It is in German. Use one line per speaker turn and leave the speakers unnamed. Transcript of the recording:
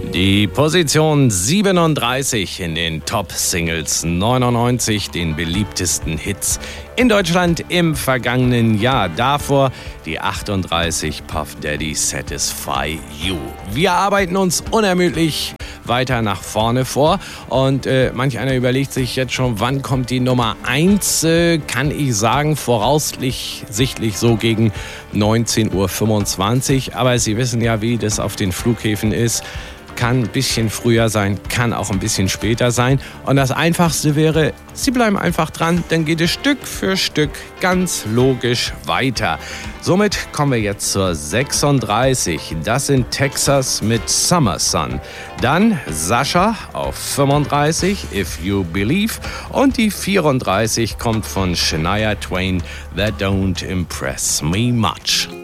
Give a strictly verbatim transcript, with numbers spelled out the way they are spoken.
Die Position siebenunddreißig in den Top-Singles neunundneunzig, den beliebtesten Hits in Deutschland im vergangenen Jahr. Davor die achtunddreißig, Puff Daddy, Satisfy You. Wir arbeiten uns unermüdlich weiter nach vorne vor und äh, manch einer überlegt sich jetzt schon, wann kommt die Nummer eins, äh, kann ich sagen, voraussichtlich so gegen neunzehn Uhr fünfundzwanzig, aber Sie wissen ja, wie das auf den Flughäfen ist. Kann ein bisschen früher sein, kann auch ein bisschen später sein. Und das Einfachste wäre, Sie bleiben einfach dran, dann geht es Stück für Stück ganz logisch weiter. Somit kommen wir jetzt zur sechsunddreißig. Das sind Texas mit Summer Sun. Dann Sascha auf fünfunddreißig, If You Believe. Und die vierunddreißig kommt von Shania Twain, That Don't Impress Me Much.